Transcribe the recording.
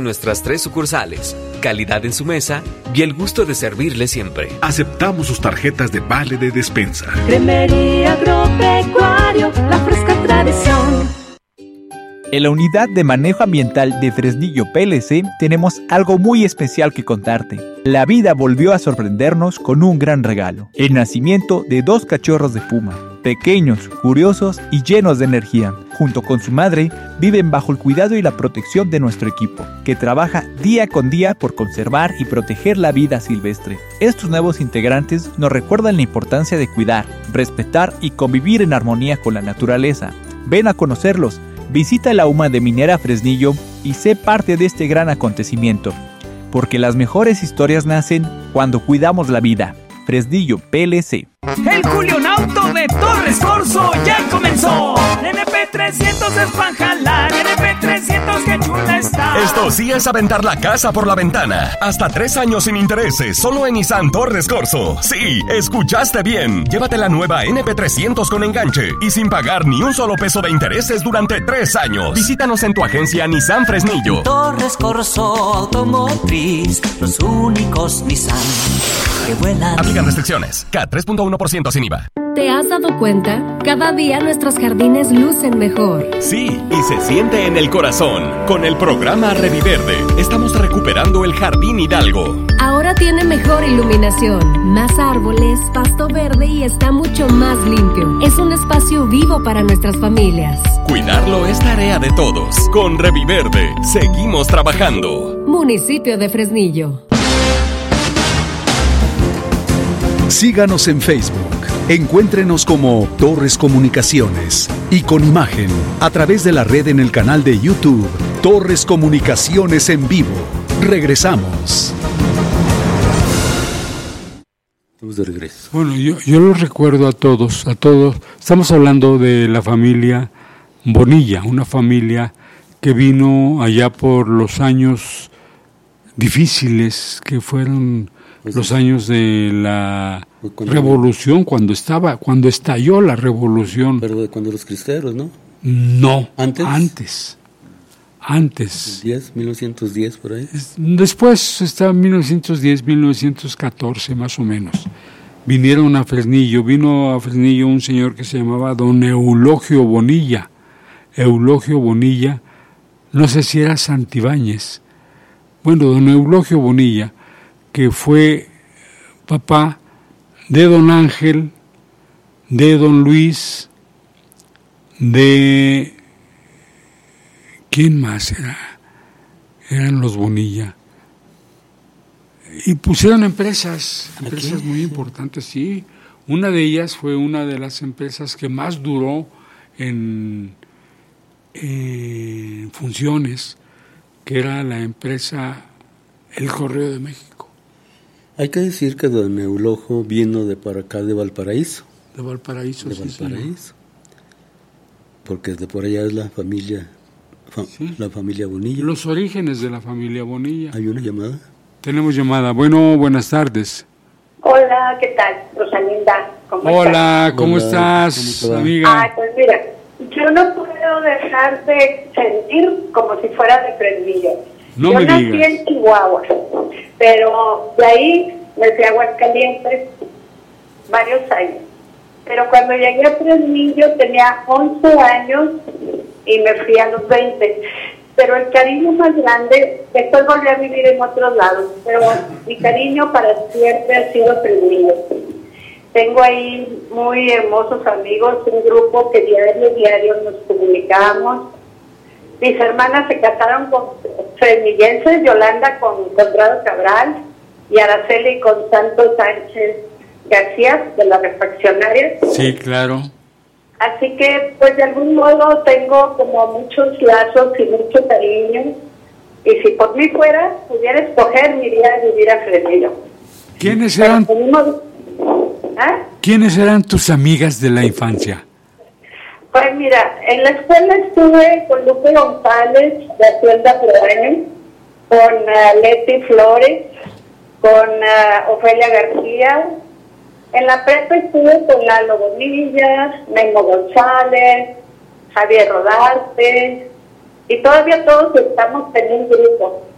nuestras 3 sucursales, calidad en su mesa y el gusto de servirle siempre. Aceptamos sus tarjetas de vale de despensa. Cremería Agropecuario, la fresca tradición. En la Unidad de Manejo Ambiental de Fresnillo PLC tenemos algo muy especial que contarte. La vida volvió a sorprendernos con un gran regalo: el nacimiento de 2 cachorros de puma, pequeños, curiosos y llenos de energía. Junto con su madre, viven bajo el cuidado y la protección de nuestro equipo, que trabaja día con día por conservar y proteger la vida silvestre. Estos nuevos integrantes nos recuerdan la importancia de cuidar, respetar y convivir en armonía con la naturaleza. Ven a conocerlos. Visita la UMA de Minera Fresnillo y sé parte de este gran acontecimiento, porque las mejores historias nacen cuando cuidamos la vida. Fresnillo PLC. El Julionauto de Torres Corso ya comenzó. NP300 es para jalar, NP300 que chula está. Esto sí es aventar la casa por la ventana. Hasta 3 años sin intereses, solo en Nissan Torres Corso. Sí, escuchaste bien. Llévate la nueva NP300 con enganche y sin pagar ni un solo peso de intereses durante 3 años. Visítanos en tu agencia Nissan Fresnillo. Torres Corso Automotriz, los únicos Nissan que vuelan. Aplican restricciones. CAT 3.1% sin IVA. ¿Te has dado cuenta? Cada día nuestros jardines lucen mejor. Sí, y se siente en el corazón. Con el programa Reviverde, estamos recuperando el Jardín Hidalgo. Ahora tiene mejor iluminación, más árboles, pasto verde y está mucho más limpio. Es un espacio vivo para nuestras familias. Cuidarlo es tarea de todos. Con Reviverde, seguimos trabajando. Municipio de Fresnillo. Síganos en Facebook. Encuéntrenos como Torres Comunicaciones y con imagen a través de la red en el canal de YouTube Torres Comunicaciones en vivo. Regresamos. Estamos de regreso. Bueno, yo los recuerdo a todos. Estamos hablando de la familia Bonilla, una familia que vino allá por los años difíciles que fueron los años de la revolución, cuando estalló la revolución. Pero de cuando los cristeros, ¿no? No, antes. 1910, por ahí. Después está 1910, 1914, más o menos. Vino a Fresnillo un señor que se llamaba don Eulogio Bonilla. Eulogio Bonilla, no sé si era Santibáñez. Bueno, don Eulogio Bonilla, que fue papá de don Ángel, de don Luis, de... ¿Quién más era? Eran los Bonilla. Y pusieron empresas muy importantes, sí. Una de ellas fue una de las empresas que más duró en funciones, que era la empresa El Correo de México. Hay que decir que don Eulogio vino de para acá, de Valparaíso. De Valparaíso, sí. Valparaíso. Porque de por allá es la familia... La familia Bonilla. Los orígenes de la familia Bonilla. ¿Hay una llamada? Tenemos llamada. Bueno, buenas tardes. Hola, ¿qué tal? Rosalinda, ¿cómo estás, amiga? Pues mira, yo no puedo dejar de sentir como si fuera de Fresnillo. No yo me nací digas. en Chihuahua, pero de ahí me fui a Aguascalientes varios años. Pero cuando llegué a Fresnillo tenía 11 años y me fui a los 20. Pero el cariño más grande, después volví a vivir en otros lados, pero mi cariño para siempre ha sido Fresnillo. Tengo ahí muy hermosos amigos, un grupo que diario nos comunicamos. Mis hermanas se casaron con fresnillenses, Yolanda con Conrado Cabral y Araceli con Santos Sánchez García, de la refaccionaria. Sí, claro. Así que, pues, de algún modo tengo como muchos lazos y mucho cariño. Y si por mí fuera, pudiera escoger, me iría a vivir a Fresnillo. ¿Quiénes eran tus amigas de la infancia? Pues mira, en la escuela estuve con Lupe González, de Hacienda Proaño, con Leti Flores, con Ofelia García. En la prepa estuve con Lalo Bonilla, Memo González, Javier Rodarte, y todavía todos estamos en un grupo.